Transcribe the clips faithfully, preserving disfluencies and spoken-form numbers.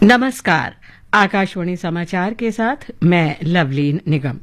नमस्कार। आकाशवाणी समाचार के साथ मैं लवलीन निगम।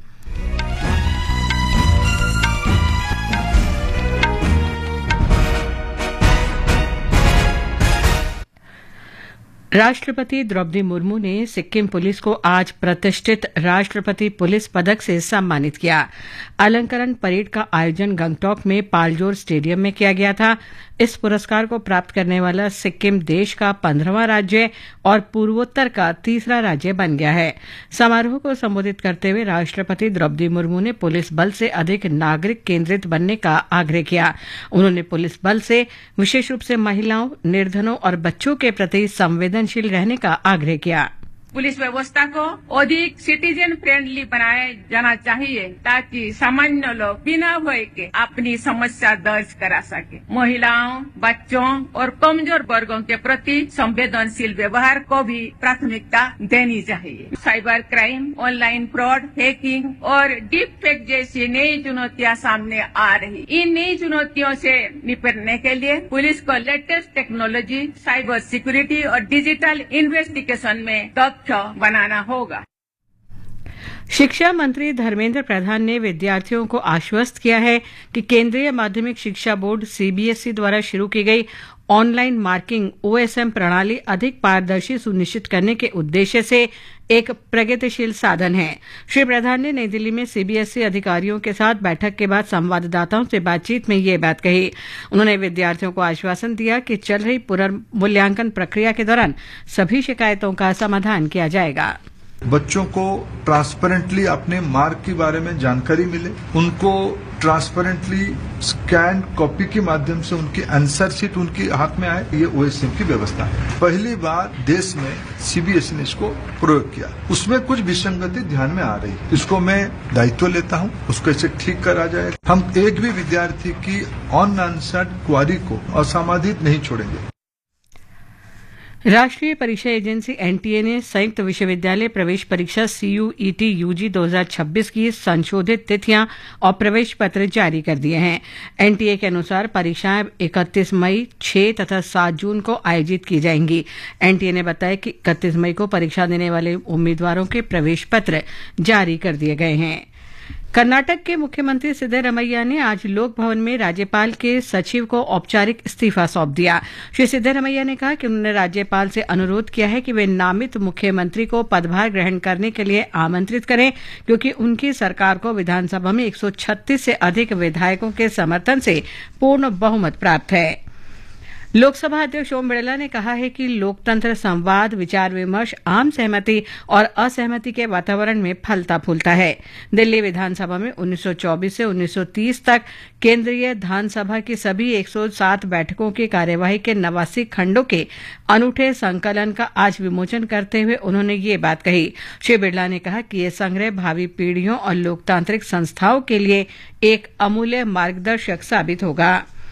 राष्ट्रपति द्रौपदी मुर्मू ने सिक्किम पुलिस को आज प्रतिष्ठित राष्ट्रपति पुलिस पदक से सम्मानित किया। अलंकरण परेड का आयोजन गंगटोक में पालजोर स्टेडियम में किया गया था। इस पुरस्कार को प्राप्त करने वाला सिक्किम देश का पंद्रहवां राज्य और पूर्वोत्तर का तीसरा राज्य बन गया है। समारोह को संबोधित करते हुए राष्ट्रपति द्रौपदी मुर्मू ने पुलिस बल से अधिक नागरिक केंद्रित बनने का आग्रह किया। उन्होंने पुलिस बल से विशेष रूप से महिलाओं, निर्धनों और बच्चों के प्रति संवेदनशील रहने का आग्रह किया। पुलिस व्यवस्था को अधिक सिटीजन फ्रेंडली बनाया जाना चाहिए ताकि सामान्य लोग बिना भय के अपनी समस्या दर्ज करा सके। महिलाओं, बच्चों और कमजोर वर्गों के प्रति संवेदनशील व्यवहार को भी प्राथमिकता देनी चाहिए। Cyber crime, online fraud, hacking और डीप फेक जैसी नई चुनौतियां सामने आ रही। इन नई चुनौतियों से निपटने के लिए पुलिस को लेटेस्ट टेक्नोलॉजी, साइबर सिक्योरिटी और डिजिटल इन्वेस्टिगेशन में बनाना होगा। शिक्षा मंत्री धर्मेंद्र प्रधान ने विद्यार्थियों को आश्वस्त किया है कि केंद्रीय माध्यमिक शिक्षा बोर्ड सीबीएसई द्वारा शुरू की गई ऑनलाइन मार्किंग ओएसएम प्रणाली अधिक पारदर्शी सुनिश्चित करने के उद्देश्य से एक प्रगतिशील साधन है। श्री प्रधान ने नई दिल्ली में सीबीएसई अधिकारियों के साथ बैठक के बाद संवाददाताओं से बातचीत में ये बात कही। उन्होंने विद्यार्थियों को आश्वासन दिया कि चल रही पुनर्मूल्यांकन प्रक्रिया के दौरान सभी शिकायतों का समाधान किया जाएगा। बच्चों को ट्रांसपेरेंटली अपने मार्क के बारे में जानकारी मिले, उनको ट्रांसपेरेंटली स्कैन कॉपी के माध्यम से उनकी आंसर शीट उनके हाथ में आए, ये ओएसएम की व्यवस्था है। पहली बार देश में सीबीएसई ने इसको प्रयोग किया। उसमें कुछ विसंगति ध्यान में आ रही है, इसको मैं दायित्व लेता हूं, उसको ऐसे ठीक करा जाए। हम एक भी विद्यार्थी की अनआंसर्ड क्वारी को असमाधित नहीं छोड़ेंगे। राष्ट्रीय परीक्षा एजेंसी एनटीए ने संयुक्त विश्वविद्यालय प्रवेश परीक्षा सीयूईटी यूजी दो हज़ार छब्बीस की संशोधित तिथियां और प्रवेश पत्र जारी कर दिए हैं। एनटीए के अनुसार परीक्षाएं इकतीस मई, छह तथा सात जून को आयोजित की जाएंगी। एनटीए ने बताया कि इकतीस मई को परीक्षा देने वाले उम्मीदवारों के प्रवेश पत्र जारी कर दिए गए हैं। कर्नाटक के मुख्यमंत्री सिद्धरमैया ने आज लोक भवन में राज्यपाल के सचिव को औपचारिक इस्तीफा सौंप दिया। श्री सिद्धरमैया ने कहा कि उन्होंने राज्यपाल से अनुरोध किया है कि वे नामित मुख्यमंत्री को पदभार ग्रहण करने के लिए आमंत्रित करें, क्योंकि उनकी सरकार को विधानसभा में एक सौ छत्तीस से अधिक विधायकों के समर्थन से पूर्ण बहुमत प्राप्त है। लोकसभा अध्यक्ष ओम बिरला ने कहा है कि लोकतंत्र संवाद, विचार विमर्श, आम सहमति और असहमति के वातावरण में फलता फूलता है। दिल्ली विधानसभा में उन्नीस सौ चौबीस से उन्नीस सौ तीस तक केंद्रीय विधानसभा की सभी एक सौ सात बैठकों की कार्यवाही के नवासी खंडों के अनूठे संकलन का आज विमोचन करते हुए उन्होंने ये बात कही। श्री बिरला ने कहा कि ये संग्रह भावी पीढ़ियों और लोकतांत्रिक संस्थाओं के लिए एक अमूल्य मार्गदर्शक साबित होगा।